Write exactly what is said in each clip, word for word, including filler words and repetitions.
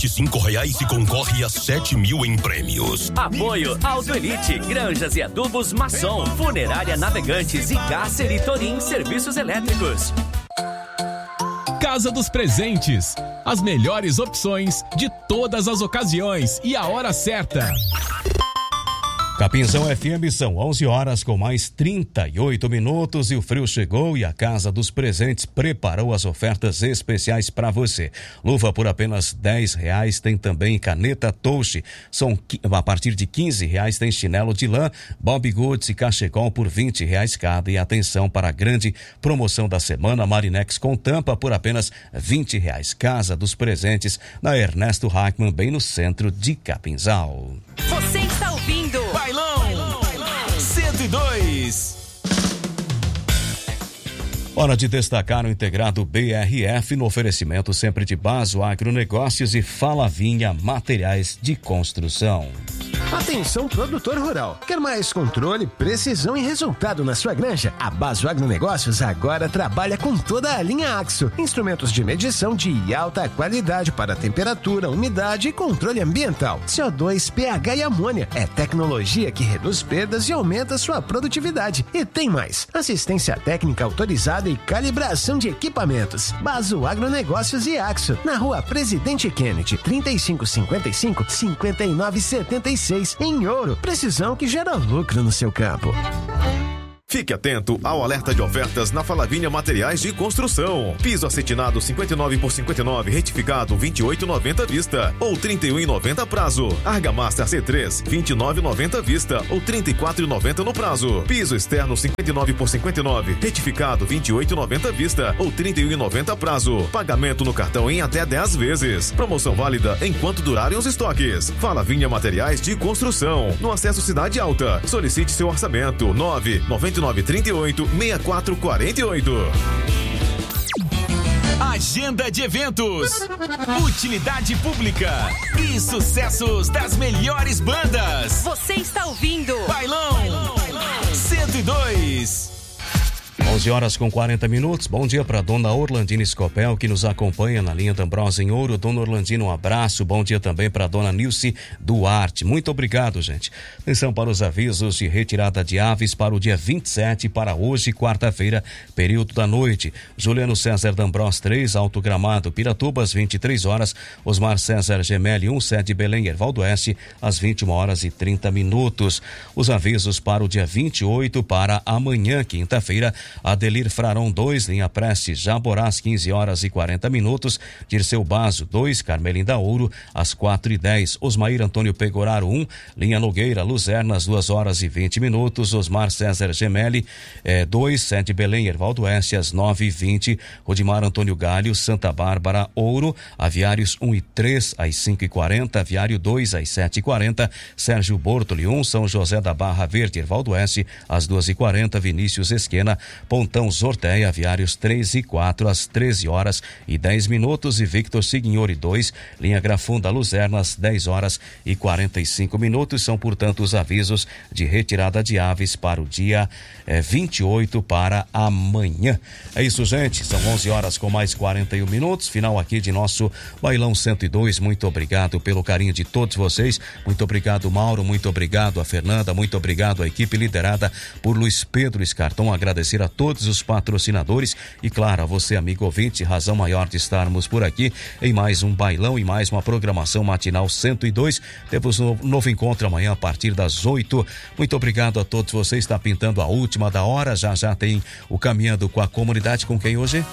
cinco reais e concorre a sete mil em prêmios. Apoio Auto Elite, Granjas e Adubos Maçom, Funerária Navegantes e Gasser e Torim Serviços Elétricos. Casa dos Presentes, as melhores opções de todas as ocasiões e a hora certa. Capinzão F M, são onze horas com mais trinta e oito minutos e o frio chegou e a Casa dos Presentes preparou as ofertas especiais para você. Luva por apenas dez reais, tem também caneta Touche, são a partir de quinze reais, tem chinelo de lã, Bob Goods e cachecol por vinte reais cada. E atenção para a grande promoção da semana, Marinex com tampa por apenas vinte reais. Casa dos Presentes, na Ernesto Hackman, bem no centro de Capinzal. Você está ouvindo Bailão cento e dois. Hora de destacar o integrado B R F no oferecimento sempre de Baso Agronegócios e Falavinha Materiais de Construção. Atenção, produtor rural. Quer mais controle, precisão e resultado na sua granja? A Baso Agronegócios agora trabalha com toda a linha Axo. Instrumentos de medição de alta qualidade para temperatura, umidade e controle ambiental. C O dois, pH e amônia. É tecnologia que reduz perdas e aumenta sua produtividade. E tem mais. Assistência técnica autorizada e calibração de equipamentos. Baso Agronegócios e Axo. Na rua Presidente Kennedy, trinta e cinco cinquenta e cinco, cinquenta e nove setenta e seis. Em Ouro, precisão que gera lucro no seu campo. Fique atento ao alerta de ofertas na Falavinha Materiais de Construção. Piso acetinado cinquenta e nove por cinquenta e nove, retificado vinte e oito e noventa vista ou trinta e um e noventa prazo. Argamassa C três, vinte e nove e noventa vista ou trinta e quatro e noventa no prazo. Piso externo cinquenta e nove por cinquenta e nove, retificado vinte e oito e noventa vista ou trinta e um e noventa prazo. Pagamento no cartão em até dez vezes. Promoção válida enquanto durarem os estoques. Falavinha Materiais de Construção, no acesso Cidade Alta. Solicite seu orçamento. nove nove nove trinta e oito, sessenta e quatro quarenta e oito. Agenda de eventos, utilidade pública e sucessos das melhores bandas. Você está ouvindo Bailão cento e dois. onze horas com quarenta minutos. Bom dia para dona Orlandina Escopel, que nos acompanha na linha D'Ambrosa em Ouro. Dona Orlandina, um abraço. Bom dia também para dona Nilce Duarte. Muito obrigado, gente. Atenção para os avisos de retirada de aves para o dia vinte e sete, para hoje, quarta-feira, período da noite. Juliano César D'Ambros três, Alto Gramado, Piratubas, vinte e três horas. Osmar César Gemelli um, sede Belém, Ervaldo Oeste, às vinte e uma horas e trinta minutos. Os avisos para o dia vinte e oito, para amanhã, quinta-feira, Adelir Fraron dois, linha Prestes Jaborás, quinze horas e quarenta minutos. Dirceu Bazo dois, Carmelinda Ouro, às quatro e dez. Osmair Antônio Pegoraro um, linha Nogueira Luzernas, duas horas e vinte minutos. Osmar César Gemelli dois, sede Belém, Ervaldo Oeste, às nove e vinte. Rodimar Antônio Galho, Santa Bárbara Ouro, aviários um e três, às cinco e quarenta. Aviário dois, às sete e quarenta. Sérgio Bortoli um, São José da Barra Verde, Ervaldo Oeste, às duas e quarenta. Vinícius Esquena, Pontão Zorteia, aviários três e quatro, às treze horas e dez minutos. E Victor Signori dois, linha Grafunda Luzernas, dez horas e quarenta e cinco minutos. São, portanto, os avisos de retirada de aves para o dia eh, vinte e oito, para amanhã. É isso, gente. São onze horas com mais quarenta e um minutos. Final aqui de nosso Bailão cento e dois. Muito obrigado pelo carinho de todos vocês. Muito obrigado, Mauro. Muito obrigado a Fernanda. Muito obrigado à equipe liderada por Luiz Pedro Escartão. Agradecer a todos os patrocinadores e, claro, a você, amigo ouvinte, razão maior de estarmos por aqui em mais um bailão e mais uma programação matinal cento e dois. Temos um novo encontro amanhã a partir das oito. Muito obrigado a todos vocês. Está pintando a última da hora. Já já tem o Caminhando com a Comunidade. Com quem hoje?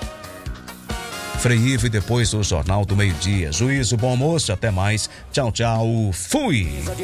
Frei Ivo, e depois o Jornal do Meio-Dia. Juízo, bom almoço, até mais. Tchau, tchau. Fui!